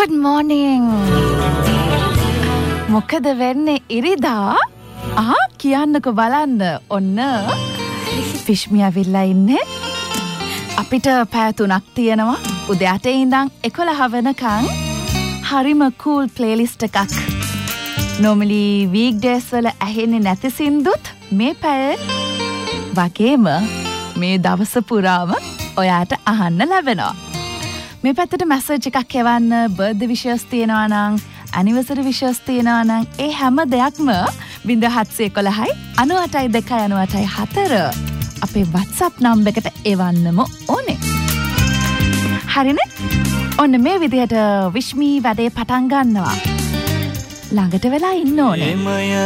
Good morning. මොකද වෙන්නේ ඉරිදා? කියන්නකෝ බලන්න. ඔන්න ෆිෂ්මි ඇවිල්ලා ඉන්නේ. අපිට පැය 3ක් තියෙනවා. උදේ 8 ඉඳන් 11 වෙනකන් හරිම cool playlist එකක්. normally weekdays වල ඇහෙන්නේ නැති සින්දුත් මේ පැය වගේම මේ දවස පුරාම ඔයාට අහන්න ලැබෙනවා. මේ පැත්තට මැසේජ් එකක් එවන්න, බර්ත්ඩේ විෂස් තියෙනවා නම්, ඇනිවර්සරි විෂස් තියෙනවා නම් ඒ හැම දෙයක්ම 0711යි 98 2 98 4 අපේ WhatsApp නම්බර් එකට එවන්නම ඕනේ. හරිනේ? ඔන්න මේ විදිහට විශ්මී වැඩේ පටන් ගන්නවා. ළඟට වෙලා ඉන්න ඕනේ.